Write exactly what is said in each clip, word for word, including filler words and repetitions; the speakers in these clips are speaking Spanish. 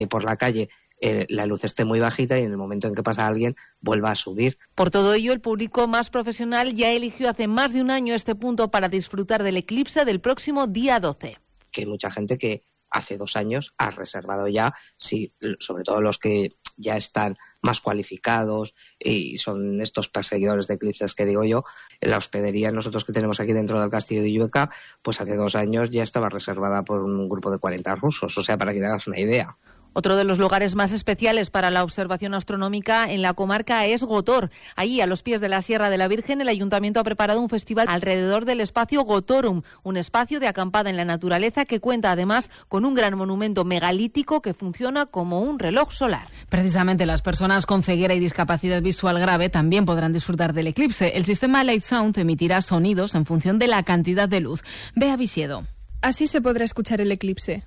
y por la calle eh, la luz esté muy bajita y en el momento en que pasa alguien vuelva a subir. Por todo ello, el público más profesional ya eligió hace más de un año este punto para disfrutar del eclipse del próximo día doce. Que hay mucha gente que hace dos años ha reservado ya, sí, sobre todo los que ya están más cualificados y son estos perseguidores de eclipses que digo yo. La hospedería nosotros que tenemos aquí dentro del castillo de Llueca, pues hace dos años ya estaba reservada por un grupo de cuarenta rusos, o sea, para que te hagas una idea. Otro de los lugares más especiales para la observación astronómica en la comarca es Gotor. Allí, a los pies de la Sierra de la Virgen, el ayuntamiento ha preparado un festival alrededor del espacio Gotorum, un espacio de acampada en la naturaleza que cuenta además con un gran monumento megalítico que funciona como un reloj solar. Precisamente las personas con ceguera y discapacidad visual grave también podrán disfrutar del eclipse. El sistema Light Sound emitirá sonidos en función de la cantidad de luz. Bea Visiedo. Así se podrá escuchar el eclipse.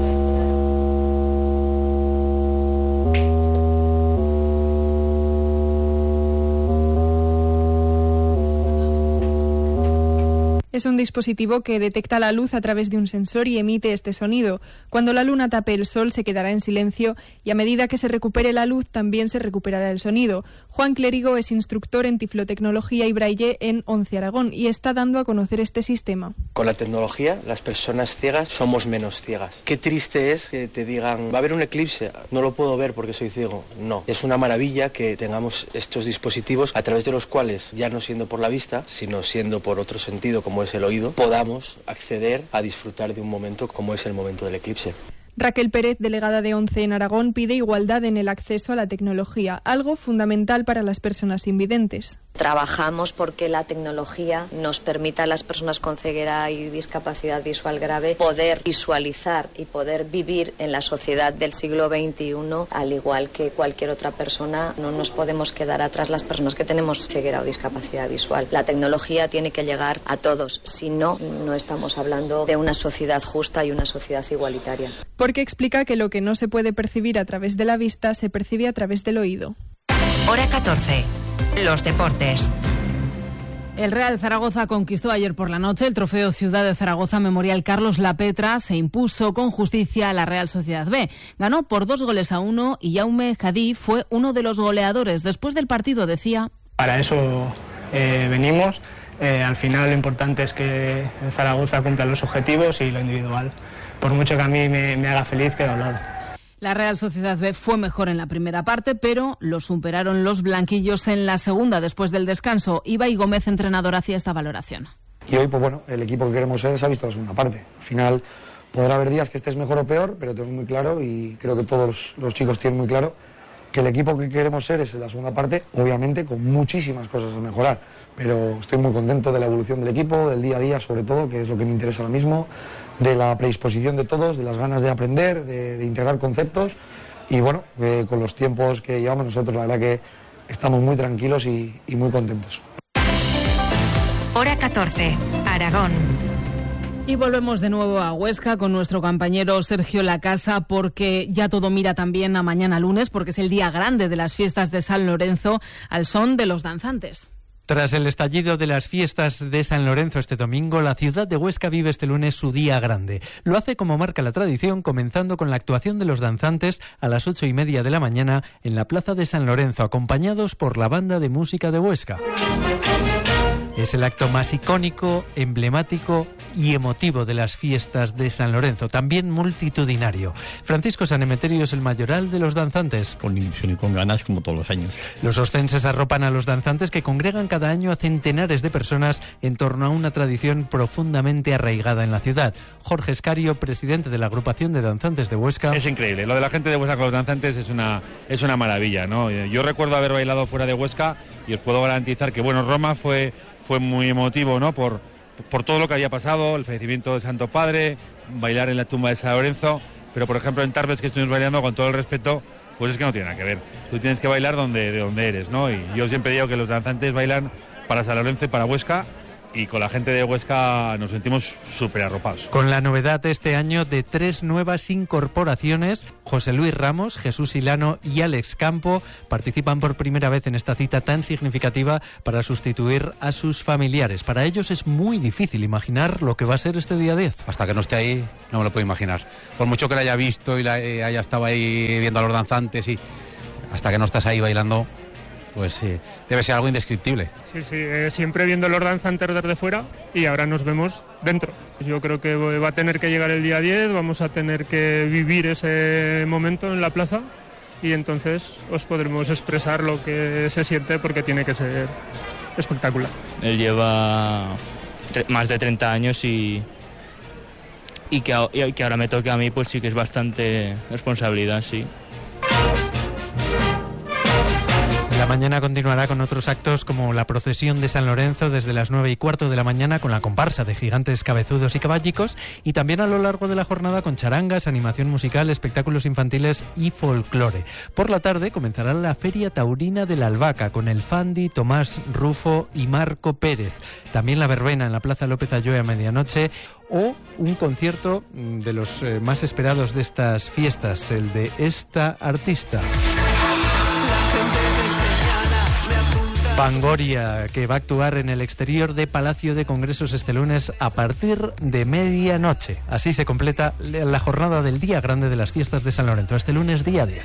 Es un dispositivo que detecta la luz a través de un sensor y emite este sonido. Cuando la luna tape el sol se quedará en silencio y a medida que se recupere la luz también se recuperará el sonido. Juan Clérigo es instructor en tiflotecnología y braille en ONCE Aragón y está dando a conocer este sistema. Con la tecnología las personas ciegas somos menos ciegas. Qué triste es que te digan, va a haber un eclipse, no lo puedo ver porque soy ciego. No, es una maravilla que tengamos estos dispositivos a través de los cuales, ya no siendo por la vista, sino siendo por otro sentido como es el oído, podamos acceder a disfrutar de un momento como es el momento del eclipse. Raquel Pérez, delegada de ONCE en Aragón, pide igualdad en el acceso a la tecnología, algo fundamental para las personas invidentes. Trabajamos porque la tecnología nos permita a las personas con ceguera y discapacidad visual grave poder visualizar y poder vivir en la sociedad del siglo veintiuno, al igual que cualquier otra persona. No nos podemos quedar atrás las personas que tenemos ceguera o discapacidad visual. La tecnología tiene que llegar a todos, si no, no estamos hablando de una sociedad justa y una sociedad igualitaria. Porque explica que lo que no se puede percibir a través de la vista se percibe a través del oído. Hora catorce. Los deportes. El Real Zaragoza conquistó ayer por la noche el trofeo Ciudad de Zaragoza Memorial Carlos Lapetra. Se impuso con justicia a la Real Sociedad B. Ganó por dos goles a uno y Jaume Cadí fue uno de los goleadores. Después del partido decía: Para eso eh, venimos. Eh, al final lo importante es que Zaragoza cumpla los objetivos y lo individual. Por mucho que a mí me, me haga feliz, que dolor. La Real Sociedad B fue mejor en la primera parte, pero lo superaron los blanquillos en la segunda después del descanso. Ibai Gómez, entrenador, hacía esta valoración. Y hoy, pues bueno, el equipo que queremos ser se ha visto la segunda parte. Al final podrá haber días que estés mejor o peor, pero tengo muy claro, y creo que todos los, los chicos tienen muy claro, que el equipo que queremos ser es en la segunda parte, obviamente con muchísimas cosas a mejorar, pero estoy muy contento de la evolución del equipo, del día a día sobre todo, que es lo que me interesa ahora mismo, de la predisposición de todos, de las ganas de aprender, de, de integrar conceptos y bueno, eh, con los tiempos que llevamos nosotros la verdad que estamos muy tranquilos y, y muy contentos. Hora catorce, Aragón. Y volvemos de nuevo a Huesca con nuestro compañero Sergio Lacasa, porque ya todo mira también a mañana lunes, porque es el día grande de las fiestas de San Lorenzo al son de los danzantes. Tras el estallido de las fiestas de San Lorenzo este domingo, la ciudad de Huesca vive este lunes su día grande. Lo hace como marca la tradición, comenzando con la actuación de los danzantes a las ocho y media de la mañana en la plaza de San Lorenzo, acompañados por la banda de música de Huesca. Es el acto más icónico, emblemático y emotivo de las fiestas de San Lorenzo, también multitudinario. Francisco San Emeterio es el mayoral de los danzantes. Con ilusión y con ganas, como todos los años. Los ostenses arropan a los danzantes que congregan cada año a centenares de personas en torno a una tradición profundamente arraigada en la ciudad. Jorge Escario, presidente de la agrupación de danzantes de Huesca. Es increíble, lo de la gente de Huesca con los danzantes es una, es una maravilla, ¿no? Yo recuerdo haber bailado fuera de Huesca y os puedo garantizar que, bueno, Roma fue... fue muy emotivo, ¿no? Por, por todo lo que había pasado, el fallecimiento del Santo Padre, bailar en la tumba de San Lorenzo, pero por ejemplo en Tarbes, que estuvimos bailando, con todo el respeto, pues es que no tiene nada que ver. Tú tienes que bailar donde, de donde eres, ¿no? Y yo siempre digo que los danzantes bailan para San Lorenzo y para Huesca, y con la gente de Huesca nos sentimos súper arropados. Con la novedad de este año de tres nuevas incorporaciones, José Luis Ramos, Jesús Silano y Alex Campo participan por primera vez en esta cita tan significativa para sustituir a sus familiares. Para ellos es muy difícil imaginar lo que va a ser este día diez. Hasta que no esté ahí no me lo puedo imaginar. Por mucho que la haya visto y la, eh, haya estado ahí viendo a los danzantes, y hasta que no estás ahí bailando, pues sí, debe ser algo indescriptible. Sí, sí, eh, siempre viendo los danzantes desde fuera y ahora nos vemos dentro. Yo creo que va a tener que llegar el día diez, vamos a tener que vivir ese momento en la plaza y entonces os podremos expresar lo que se siente, porque tiene que ser espectacular. Él lleva más de treinta años y, y, que, y que ahora me toque a mí, pues sí que es bastante responsabilidad, sí. La mañana continuará con otros actos como la procesión de San Lorenzo desde las nueve y cuarto de la mañana con la comparsa de gigantes cabezudos y caballicos, y también a lo largo de la jornada con charangas, animación musical, espectáculos infantiles y folclore. Por la tarde comenzará la Feria Taurina de la Albahaca con el Fandi, Tomás Rufo y Marco Pérez. También la verbena en la Plaza López Ayoe a medianoche, o un concierto de los eh, más esperados de estas fiestas, el de esta artista. Fangoria, que va a actuar en el exterior de Palacio de Congresos este lunes a partir de medianoche. Así se completa la jornada del Día Grande de las Fiestas de San Lorenzo, este lunes día diez.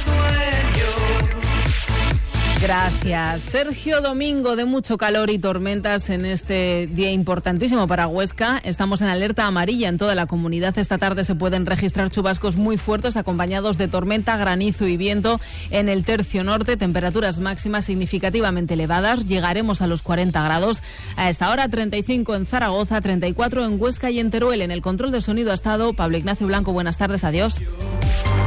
Gracias, Sergio. Domingo de mucho calor y tormentas en este día importantísimo para Huesca. Estamos en alerta amarilla en toda la comunidad. Esta tarde se pueden registrar chubascos muy fuertes acompañados de tormenta, granizo y viento en el tercio norte. Temperaturas máximas significativamente elevadas. Llegaremos a los cuarenta grados. A esta hora treinta y cinco en Zaragoza, treinta y cuatro en Huesca y en Teruel. En el control de sonido ha estado Pablo Ignacio Blanco. Buenas tardes, adiós.